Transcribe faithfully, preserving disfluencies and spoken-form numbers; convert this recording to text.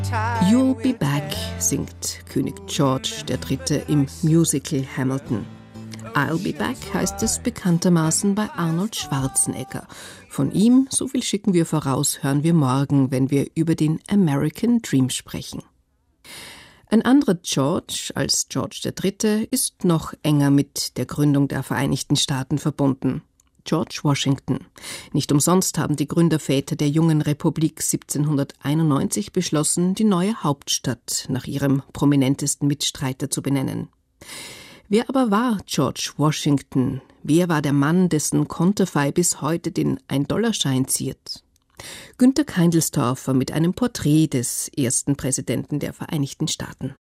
You'll be back, singt König George der Dritte im Musical Hamilton. I'll be back heißt es bekanntermaßen bei Arnold Schwarzenegger. Von ihm, so viel schicken wir voraus, hören wir morgen, wenn wir über den American Dream sprechen. Ein anderer George als George der Dritte ist noch enger mit der Gründung der Vereinigten Staaten verbunden. George Washington. Nicht umsonst haben die Gründerväter der jungen Republik siebzehnhunderteinundneunzig beschlossen, die neue Hauptstadt nach ihrem prominentesten Mitstreiter zu benennen. Wer aber war George Washington? Wer war der Mann, dessen Konterfei bis heute den ein-Dollar-Schein ziert? Günter Keindelstorfer mit einem Porträt des ersten Präsidenten der Vereinigten Staaten.